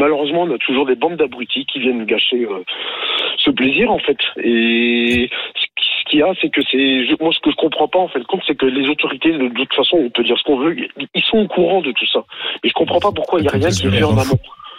malheureusement, on a toujours des bandes d'abrutis qui viennent gâcher ce plaisir, en fait. Et ce qu'il y a, c'est que moi, ce que je comprends pas, en fait, compte, c'est que les autorités, de toute façon, on peut dire ce qu'on veut, ils sont au courant de tout ça. Mais je comprends pas pourquoi il n'y a rien qui est fait en amont.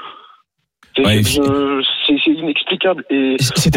C'est inexplicable. Et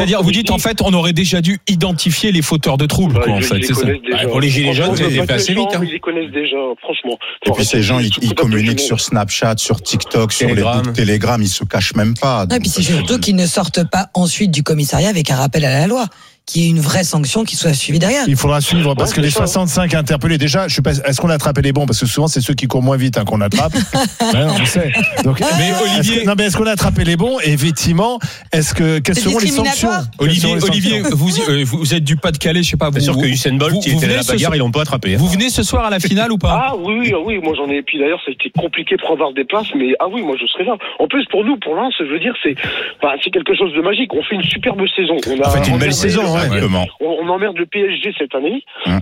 Pour les gilets jaunes, c'est fait assez vite. Ils les connaissent déjà, franchement. Et puis ces gens, ils communiquent sur Snapchat, sur TikTok, sur les groupes Telegram, ils se cachent même pas. Et puis c'est surtout qu'ils ne sortent pas ensuite du commissariat avec un rappel à la loi, qu'il y ait une vraie sanction qui soit suivie derrière. Il faudra suivre parce que les 65 interpellés, déjà, je sais pas, est-ce qu'on a attrapé les bons? Parce que souvent, c'est ceux qui courent moins vite qu'on attrape. On sait. Donc, mais Olivier, est-ce qu'on a attrapé les bons? Et effectivement, quelles seront les sanctions? Olivier, vous êtes du Pas-de-Calais, je sais pas. C'est sûr que Usain Bolt, qui était à la bagarre, ils l'ont pas attrapé. Vous venez ce soir à la finale ou pas? Ah oui, moi j'en ai. Puis d'ailleurs, ça a été compliqué pour avoir des places, mais oui, moi je serai là. En plus, pour nous, pour Lens, je veux dire, c'est quelque chose de magique. On fait une superbe saison. On a fait une belle saison, exactement. On emmerde le PSG cette année.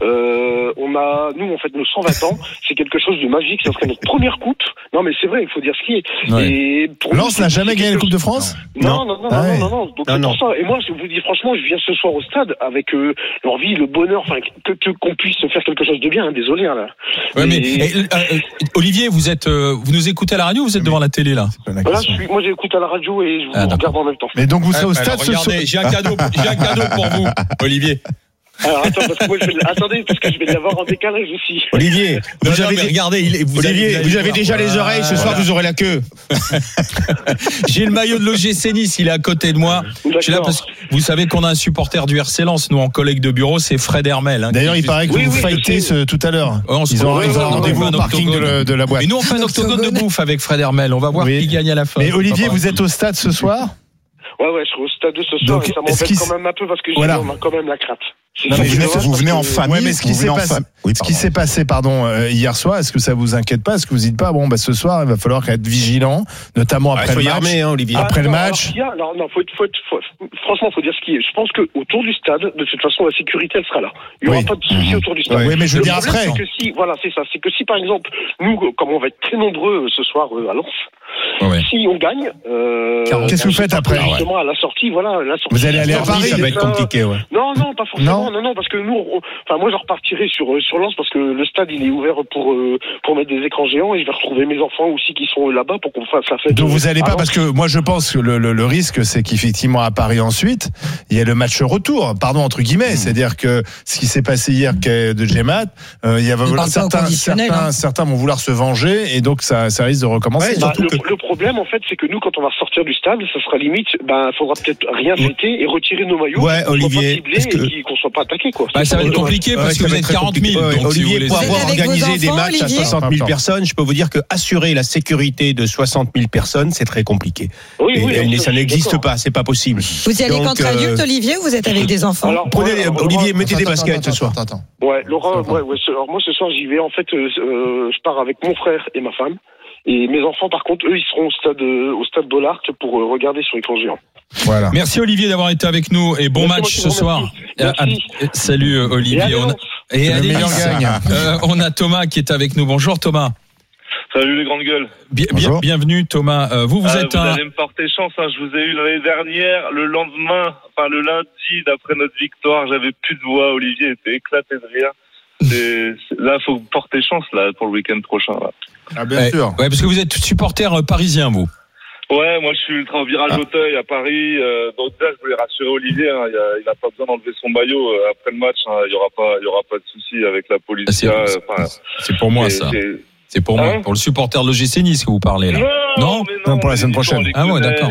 Nous, en fait, nos 120 ans, c'est quelque chose de magique. Ça serait notre première coupe. Non, mais c'est vrai, il faut dire ce qui est. Ouais. Et Lens n'a jamais gagné la Coupe de France? Non. Donc, c'est pour ça. Et moi, je vous dis franchement, je viens ce soir au stade avec l'envie, le bonheur, qu'on puisse faire quelque chose de bien. Désolé, là. Ouais, mais Olivier, vous nous écoutez à la radio ou vous êtes devant la télé, là? Moi, j'écoute à la radio et je vous regarde en même temps. Mais donc, vous serez au stade ce soir? J'ai un cadeau pour vous, Olivier. Alors attends, parce que moi je vais l'avoir en décalage aussi. Olivier, vous avez déjà les oreilles, ce soir vous aurez la queue. J'ai le maillot de l'OGC Nice, il est à côté de moi. Je suis là parce que vous savez qu'on a un supporter du RC Lens, nous en collègue de bureau, c'est Fred Hermel. D'ailleurs, il paraît que vous fightez tout à l'heure. Ils ont un rendez-vous au parking de la boîte. Mais nous on fait un octogone de bouffe avec Fred Hermel, on va voir qui gagne à la fin. Mais Olivier, vous êtes au stade ce soir? Ouais, je serai au stade ce soir. Donc, et ça m'embête quand même un peu parce que on a quand même la crainte. Non, mais vous venez en famille. Ouais, mais ce qui s'est passé, hier soir, est-ce que ça vous inquiète pas? Est-ce que vous dites pas, ce soir, il va falloir être vigilant, notamment après le match? Olivier. Après le match. Franchement, faut dire ce qui est. Je pense que autour du stade, de toute façon, la sécurité, elle sera là. Il n'y aura pas de souci autour du stade. Oui, mais je veux dire après. C'est que si, par exemple, nous, comme on va être très nombreux ce soir à Lens, si on gagne, qu'est-ce que vous faites après? Justement, à la sortie, Vous allez aller à Paris, ça va être compliqué, ouais. Non, pas forcément. Non, parce que nous, moi, je repartirai sur Lens parce que le stade, il est ouvert pour mettre des écrans géants et je vais retrouver mes enfants aussi qui sont là-bas pour qu'on fasse la fête. Donc vous allez pas, parce que moi, je pense que le risque, c'est qu'effectivement, à Paris ensuite, il y a le match retour, entre guillemets. C'est-à-dire que ce qui s'est passé hier de GMAT, il y a certains vont vouloir se venger et donc ça risque de recommencer. Le problème, en fait, c'est que nous, quand on va sortir du stade, ça sera limite, faudra peut-être rien fêter et retirer nos maillots. Ouais, Olivier. Qu'on soit pas attaqué, quoi. Ça va être compliqué parce que vous êtes 40 000. Donc Olivier, pour avoir organisé des matchs à 60 000 personnes, je peux vous dire que assurer la sécurité de 60 000 personnes, c'est très compliqué. Et ça n'existe pas, c'est pas possible. Vous y allez contre adultes, Olivier, ou vous êtes avec des enfants? Olivier, mettez des baskets ce soir. Ouais, Laura, alors moi ce soir j'y vais. En fait, je pars avec mon frère et ma femme. Et mes enfants, par contre, eux, ils seront au stade Bollard pour regarder sur écran géant. Voilà. Merci Olivier d'avoir été avec nous et bon match ce soir. Salut Olivier. Et allez, on a Thomas qui est avec nous. Bonjour Thomas. Salut les grandes gueules. Bienvenue Thomas. Vous êtes vous allez me porter chance. Je vous ai eu l'année dernière, le lundi d'après notre victoire, j'avais plus de voix. Olivier était éclaté de rire. Là, faut porter chance là pour le week-end prochain. Là. Ah bien sûr. Ouais, parce que vous êtes supporter parisien, vous. Ouais, moi je suis ultra au virage d'Auteuil à Paris. Donc déjà, je voulais rassurer Olivier. Il n'a pas besoin d'enlever son maillot après le match. Il y aura pas de souci avec la police. C'est pour moi ça. C'est pour moi, pour le supporter de l'OGC Nice que vous parlez là. Non, pour la semaine prochaine. D'accord.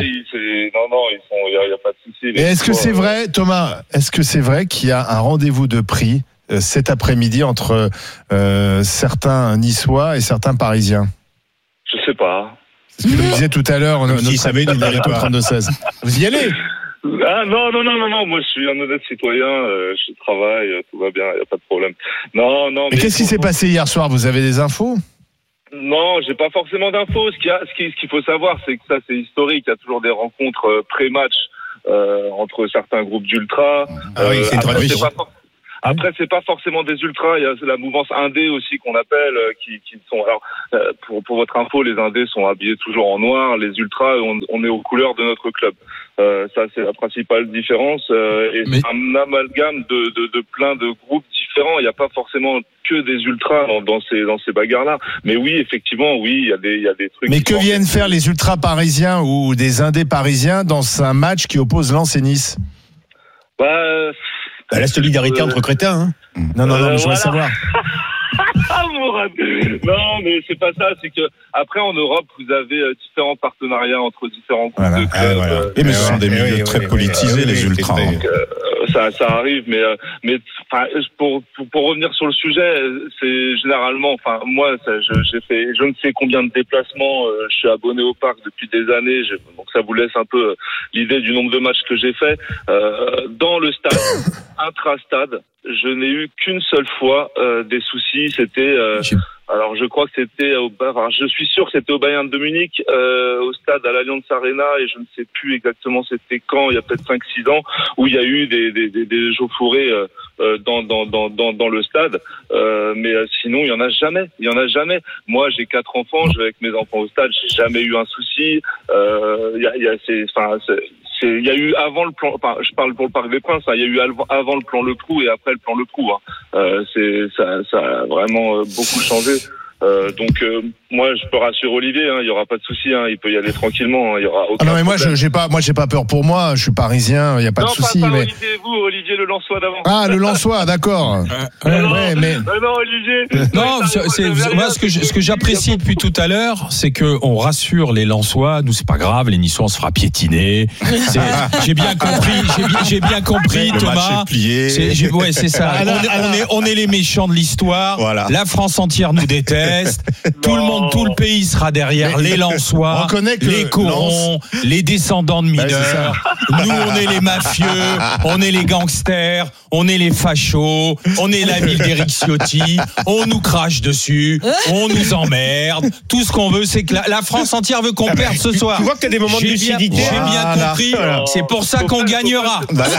Il y a pas de souci. Et est-ce que c'est vrai, Thomas? Est-ce que c'est vrai qu'il y a un rendez-vous de prix cet après-midi entre certains Niçois et certains Parisiens? Je sais pas. C'est ce que je disais tout à l'heure, notre ami du Mérito 32-16. Vous y allez? Non, moi je suis un honnête citoyen, je travaille, tout va bien, il n'y a pas de problème. Non. Mais qu'est-ce qui s'est passé hier soir? Vous avez des infos? Non, j'ai pas forcément d'infos. Ce qu'il faut savoir, c'est que ça c'est historique, il y a toujours des rencontres pré-match entre certains groupes d'ultra. C'est une tradition. Après, c'est pas forcément des ultras. Il y a la mouvance indé aussi qu'on appelle, qui sont. Alors, pour votre info, les indés sont habillés toujours en noir. Les ultras, on est aux couleurs de notre club. Ça, c'est la principale différence. Et c'est un amalgame de plein de groupes différents. Il n'y a pas forcément que des ultras dans ces bagarres-là. Mais oui, effectivement, oui, il y a des trucs. Mais que viennent faire les ultras parisiens ou des indés parisiens dans un match qui oppose Lens et Nice? La solidarité entre crétins. Non, mais je veux savoir. Non, mais c'est pas ça. C'est que après en Europe, vous avez différents partenariats entre différents groupes de clubs. Mais ce sont des milieux très politisés, les ultras. Ça arrive, mais pour revenir sur le sujet, c'est généralement, moi, je ne sais combien de déplacements. Je suis abonné au parc depuis des années, donc ça vous laisse un peu l'idée du nombre de matchs que j'ai fait dans le stade, intra-stade. Je n'ai eu qu'une seule fois des soucis. C'était, alors je crois que c'était je suis sûr que c'était au Bayern de Munich, au stade à l'Allianz Arena, et je ne sais plus exactement c'était quand. Il y a peut-être 5-6 ans où il y a eu des échauffourées dans le stade. Mais sinon il y en a jamais. Moi j'ai 4 enfants, je vais avec mes enfants au stade, j'ai jamais eu un souci. Il y a eu avant le plan, je parle pour le Parc des Princes, il y a eu avant le plan Le Crou et après le plan Le Crou. Ça a vraiment beaucoup changé. Donc moi je peux rassurer Olivier, il y aura pas de souci, il peut y aller tranquillement, il y aura aucun. Non mais moi j'ai pas peur pour moi, je suis parisien, il y a pas de souci. Non, pas mais Olivier le Lensois d'avant. Ah, le Lensois, d'accord. Non, Olivier. Non, moi ce que j'apprécie depuis tout à l'heure, c'est que on rassure les Lensois. Nous c'est pas grave, les Niçois on se fera piétiner. J'ai bien compris, Thomas. C'est ça. On est les méchants de l'histoire. Voilà. La France entière nous déteste. Tout le pays sera derrière les Lensois, les corons, les descendants de mineurs. Nous, on est les mafieux, on est les gangsters, on est les fachos, on est la ville d'Éric Ciotti, on nous crache dessus, on nous emmerde. Tout ce qu'on veut, c'est que la France entière veut qu'on perde ce soir. Tu vois que tu as des moments de lucidité. J'ai bien compris. C'est pour ça qu'on gagnera.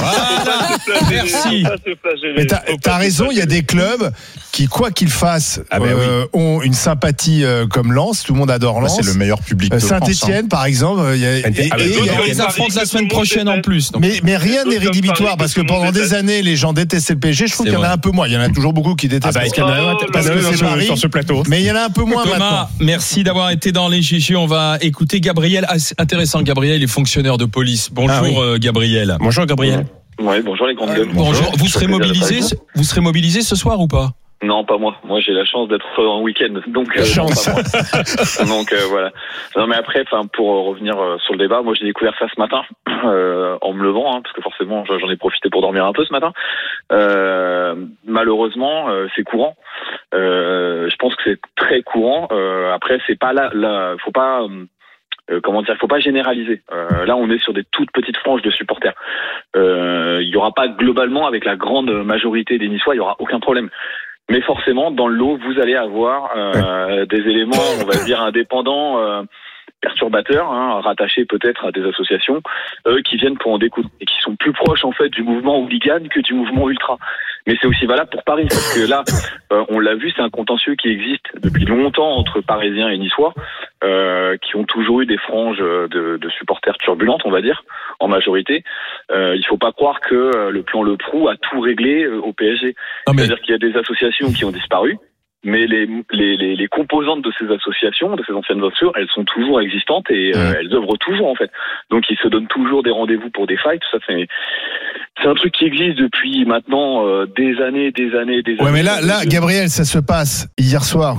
Merci. Mais t'as raison, il y a des clubs qui, quoi qu'ils fassent, ont une sympathie comme Lens. Tout le monde adore Lens. C'est le meilleur public de Saint-Étienne, par exemple. Ils affrontent la semaine prochaine en plus. Mais rien n'est rédhibitoire parce que pendant des années, les gens détestaient le PSG. Je trouve qu'il y en a un peu moins. Il y en a toujours beaucoup qui détestent parce que c'est Paris sur ce plateau. Mais il y en a un peu moins maintenant. Thomas, merci d'avoir été dans les GG. On va écouter Gabriel. Intéressant, Gabriel est fonctionnaire de police. Bonjour, Gabriel. Bonjour, Gabriel. Oui, bonjour les grandes gueules. Bonjour. Vous serez mobilisé ce soir ou pas? Non, pas moi. Moi, j'ai la chance d'être en week-end, donc chance. Donc voilà. Non, mais après, pour revenir sur le débat, moi j'ai découvert ça ce matin en me levant, parce que forcément j'en ai profité pour dormir un peu ce matin. Malheureusement, c'est courant. Je pense que c'est très courant. Après, c'est pas là. Faut pas. Faut pas généraliser. Là, on est sur des toutes petites franges de supporters. Il y aura pas globalement, avec la grande majorité des Niçois, il y aura aucun problème. Mais forcément, dans le lot, vous allez avoir des éléments, on va dire, indépendants, perturbateurs, rattachés peut-être à des associations, qui viennent pour en découdre et qui sont plus proches en fait du mouvement hooligan que du mouvement ultra. Mais c'est aussi valable pour Paris, parce que là, on l'a vu, c'est un contentieux qui existe depuis longtemps entre Parisiens et Niçois, qui ont toujours eu des franges de supporters turbulentes, on va dire, en majorité. Il faut pas croire que le plan Le Prou a tout réglé au PSG. C'est-à-dire qu'il y a des associations qui ont disparu, mais les composantes de ces associations, de ces anciennes associations, elles sont toujours existantes et elles œuvrent toujours en fait. Donc ils se donnent toujours des rendez-vous pour des fights. Tout ça, c'est un truc qui existe depuis maintenant des années. Ouais, mais là, Gabriel, ça se passe hier soir.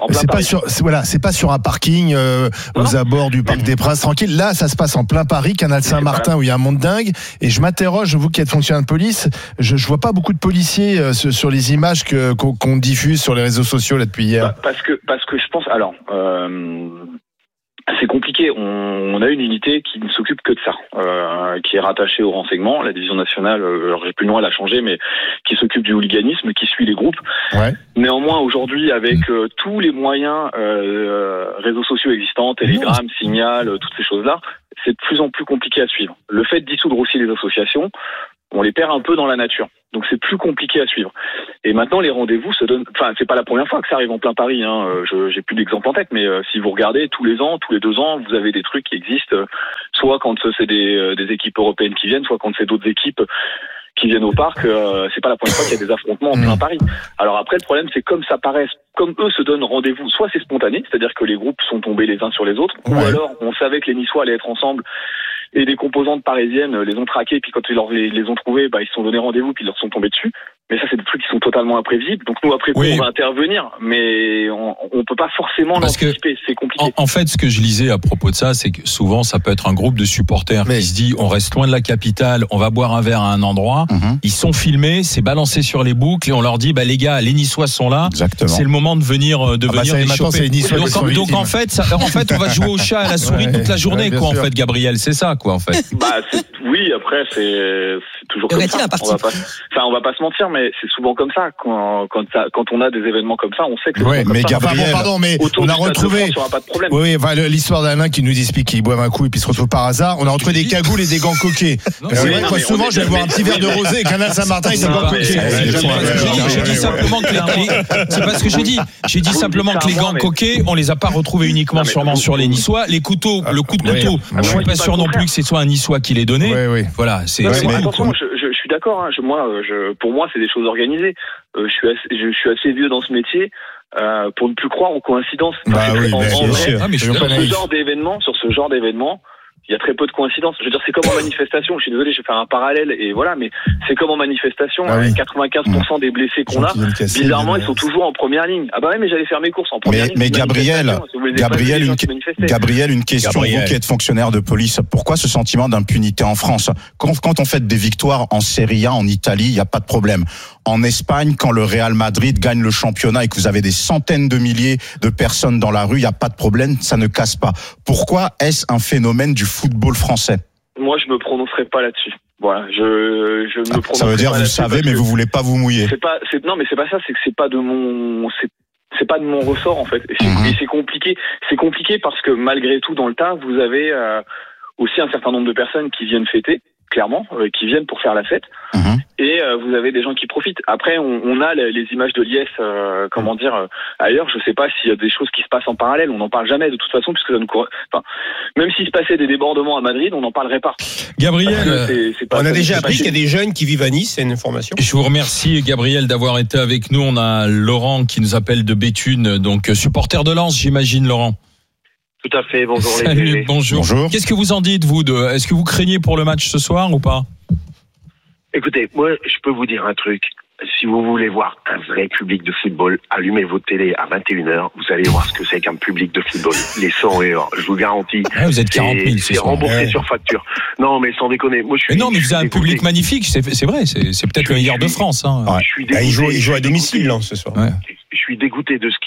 C'est pas sur un parking aux abords du Parc des Princes, tranquille. Là, ça se passe en plein Paris, Canal Saint-Martin, où il y a un monde dingue. Et je m'interroge, vous qui êtes fonctionnaire de police, je vois pas beaucoup de policiers sur les images qu'on diffuse sur les réseaux sociaux là depuis hier. Parce que je pense. Alors. C'est compliqué. On a une unité qui ne s'occupe que de ça, qui est rattachée au renseignement, la division nationale. Alors j'ai plus le nom, elle a changé, mais qui s'occupe du hooliganisme, qui suit les groupes. Ouais. Néanmoins, aujourd'hui, avec tous les moyens réseaux sociaux existants, Telegram, Signal, toutes ces choses-là, c'est de plus en plus compliqué à suivre. Le fait de dissoudre aussi les associations, On les perd un peu dans la nature. Donc c'est plus compliqué à suivre. Et maintenant les rendez-vous se donnent. Enfin, c'est pas la première fois que ça arrive en plein Paris. J'ai plus d'exemples en tête, mais si vous regardez tous les ans, tous les 2 ans, vous avez des trucs qui existent. Soit quand c'est des équipes européennes qui viennent, soit quand c'est d'autres équipes qui viennent au parc. C'est pas la première fois qu'il y a des affrontements en plein Paris. Alors après, le problème, c'est comme eux se donnent rendez-vous. Soit c'est spontané, c'est-à-dire que les groupes sont tombés les uns sur les autres, ou alors on savait que les Niçois allaient être ensemble. Et des composantes parisiennes les ont traqués, puis quand ils les ont trouvés, ils se sont donné rendez-vous, puis ils leur sont tombés dessus. Mais ça, c'est des trucs qui sont totalement imprévisibles. Donc nous, après coup, on va intervenir, mais on peut pas forcément l'anticiper. C'est compliqué. En fait, ce que je lisais à propos de ça, c'est que souvent, ça peut être un groupe de supporters qui se dit, on reste loin de la capitale, on va boire un verre à un endroit. Ils sont filmés, c'est balancé sur les boucles, et on leur dit, les gars, les Niçois sont là. Exactement. C'est le moment de venir les choper. Donc en fait, on va jouer au chat et à la souris toute la journée, quoi, en fait, Gabriel. C'est ça, quoi, en fait. Oui, après, c'est toujours comme ça. On va pas se mentir, mais c'est souvent comme ça. Quand on a des événements comme ça, on sait que c'est mais comme ça. Gabriel, mais on a retrouvé. Pas de problème. Oui, l'histoire d'Alain qui nous explique qu'il boit un coup et puis se retrouve par hasard. On a retrouvé des cagoules et des gants coquets. C'est vrai que souvent, je vais boire un petit verre de rosé, Canal Saint-Martin et des gants coquets. J'ai dit simplement que c'est pas ce que j'ai dit. J'ai dit simplement que les gants coquets, on les a pas retrouvés uniquement sûrement sur les Niçois. Les couteaux, le coup de couteau, je suis pas sûr non plus que ce soit un Niçois qui l'ait donné. Voilà, c'est. Attention, je suis d'accord. Pour moi, c'est des choses organisées. Je suis assez vieux dans ce métier pour ne plus croire aux coïncidences. Sur ce genre d'événement, il y a très peu de coïncidences. Je veux dire, c'est comme en manifestation. Je suis désolé, je vais faire un parallèle et voilà, mais c'est comme en manifestation. 95% des blessés qu'on a, bizarrement, ils sont toujours en première ligne. Mais j'allais faire mes courses en première ligne. Mais Gabriel, une question. Vous qui êtes fonctionnaire de police, pourquoi ce sentiment d'impunité en France? Quand on fait des victoires en Serie A, en Italie, il n'y a pas de problème. En Espagne, quand le Real Madrid gagne le championnat et que vous avez des centaines de milliers de personnes dans la rue, il n'y a pas de problème, ça ne casse pas. Pourquoi est-ce un phénomène du football français? Moi, je me prononcerai pas là-dessus. Voilà, je me prononcerai. Ça veut dire vous savez, mais vous voulez pas vous mouiller. Non, mais c'est pas ça. C'est que c'est pas de mon ressort en fait. Et c'est compliqué. C'est compliqué parce que malgré tout, dans le tas, vous avez aussi un certain nombre de personnes qui viennent fêter. Clairement, qui viennent pour faire la fête, et vous avez des gens qui profitent. Après, on a les images de liesse, ailleurs. Je sais pas s'il y a des choses qui se passent en parallèle. On n'en parle jamais de toute façon, puisque ça même s'il se passait des débordements à Madrid, on n'en parlerait pas. Gabriel, on a déjà appris qu'il y a des jeunes qui vivent à Nice. C'est une information. Je vous remercie, Gabriel, d'avoir été avec nous. On a Laurent qui nous appelle de Béthune, donc supporter de Lens, j'imagine, Laurent. Tout à fait, bonjour. Salut, bonjour. Qu'est-ce que vous en dites, vous, est-ce que vous craignez pour le match ce soir ou pas? Écoutez, moi, je peux vous dire un truc. Si vous voulez voir un vrai public de football, allumez votre télé à 21h, vous allez voir ce que c'est qu'un public de football. Les 100 heures, je vous garantis. Vous êtes 40 000, c'est remboursé sur facture. Non, mais sans déconner. Moi, mais vous avez un public magnifique, c'est vrai, c'est peut-être le meilleur de France. Il joue à domicile, ce soir. Je suis dégoûté de ce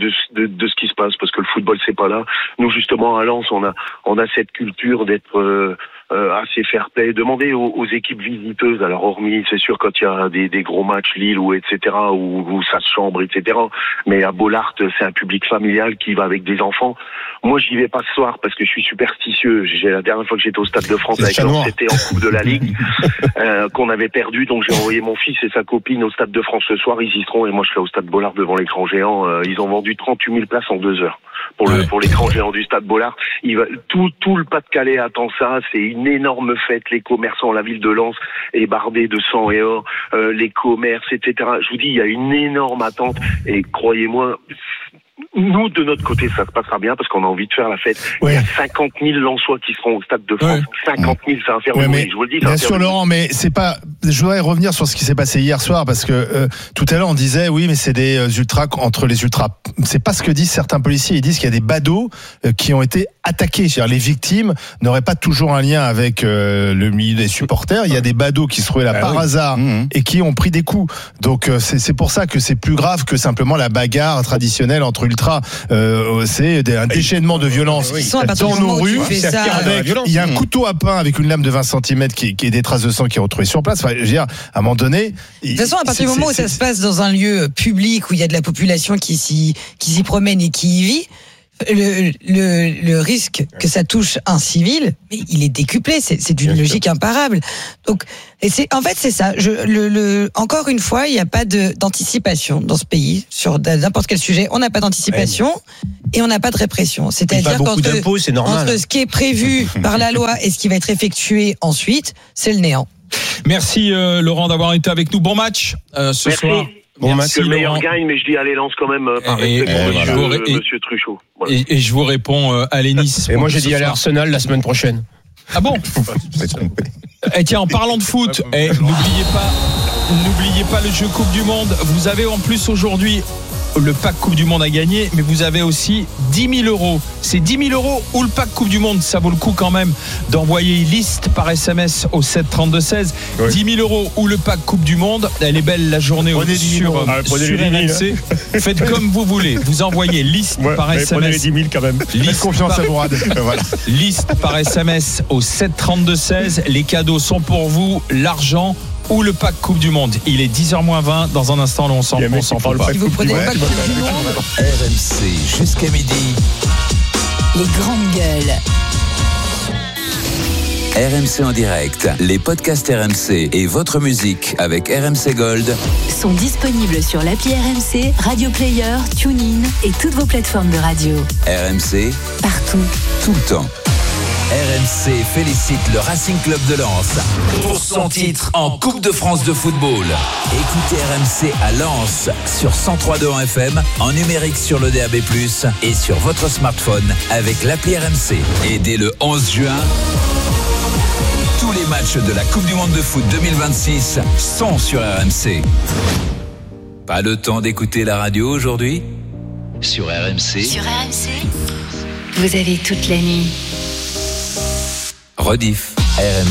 qui se passe parce que le football c'est pas là. Nous justement à Lens on a cette culture d'être assez fair-play. Demandez aux équipes visiteuses. Alors hormis c'est sûr quand il y a des gros matchs Lille ou etc. où ça se chambre etc. Mais à Bollaert c'est un public familial qui va avec des enfants. Moi j'y vais pas ce soir parce que je suis superstitieux. La dernière fois que j'étais au Stade de France avec Lens c'était en Coupe de la Ligue qu'on avait perdu. Donc j'ai envoyé mon fils et sa copine au Stade de France ce soir. Ils y seront et moi je serai au Stade Bollaert devant l'écran géant. Ils ont vendu 38 000 places en 2 heures pour l'écran géant du Stade Bollaert. Tout le Pas-de-Calais attend ça. C'est une énorme fête. Les commerçants, la ville de Lens est bardée de sang et or. Les commerces, etc. Je vous dis, il y a une énorme attente. Et croyez-moi, nous, de notre côté, ça se passera bien parce qu'on a envie de faire la fête. Il y a 50 000 Lensois qui seront au Stade de France. 50 000, c'est un phénomène. Je vous le dis. Bien sûr, Laurent, mais c'est pas. Je voudrais revenir sur ce qui s'est passé hier soir parce que tout à l'heure on disait oui, mais c'est des ultras entre les ultras. C'est pas ce que disent certains policiers. Ils disent qu'il y a des badauds qui ont été attaqués. C'est-à-dire les victimes n'auraient pas toujours un lien avec le milieu des supporters. Il y a des badauds qui se trouvaient là par hasard et qui ont pris des coups. Donc c'est pour ça que c'est plus grave que simplement la bagarre traditionnelle entre ultras. C'est un déchaînement de violence dans nos rues. Il y a un couteau à pain avec une lame de 20 cm qui est des traces de sang qui est retrouvée sur place. Enfin, je veux dire, à un moment donné. De toute façon, à partir du moment où ça se passe dans un lieu public où il y a de la population qui s'y promène et qui y vit, le risque que ça touche un civil, mais il est décuplé. C'est d'une logique imparable. Donc, c'est ça. Encore une fois, il n'y a pas d'anticipation dans ce pays sur n'importe quel sujet. On n'a pas d'anticipation et on n'a pas de répression. C'est-à-dire qu'entre ce qui est prévu par la loi et ce qui va être effectué ensuite, c'est le néant. Merci Laurent d'avoir été avec nous. Bon match ce soir. Bon, merci, que le meilleur gagne, mais je dis allez Lens quand même par respect pour monsieur Truchot. Voilà. Et je vous réponds allez Nice. Et moi j'ai dit allez Arsenal la semaine prochaine. Ah bon? Et tiens, en parlant de foot, n'oubliez pas le jeu Coupe du Monde. Vous avez en plus aujourd'hui le pack Coupe du Monde à gagner, mais vous avez aussi 10 000 €. C'est 10 000 € ou le pack Coupe du Monde. Ça vaut le coup quand même d'envoyer liste par SMS au 7 32 16. Oui. 10 000 € ou le pack Coupe du Monde. Elle est belle la journée sur RMC. Faites comme vous voulez. Vous envoyez liste par SMS. Prenez les 10 000 quand même. Liste confiance à Mourad. Voilà. Liste par SMS au 7 32 16. Les cadeaux sont pour vous. L'argent ou le pack Coupe du Monde. Il est 10h-20. Dans un instant, on s'en fout pas. Si vous prenez le pack Coupe du Monde. RMC jusqu'à midi. Les grandes gueules. RMC en direct, les podcasts RMC et votre musique avec RMC Gold sont disponibles sur l'appli RMC, Radio Player, TuneIn et toutes vos plateformes de radio. RMC, partout, tout le temps. RMC félicite le Racing Club de Lens pour son titre en Coupe de France de football. Écoutez RMC à Lens sur 103.2 en FM, en numérique sur le DAB+, et sur votre smartphone avec l'appli RMC. Et dès le 11 juin, tous les matchs de la Coupe du Monde de foot 2026 sont sur RMC. Pas le temps d'écouter la radio aujourd'hui? Sur RMC. Sur RMC, vous avez toute la nuit. Rediff. RMC.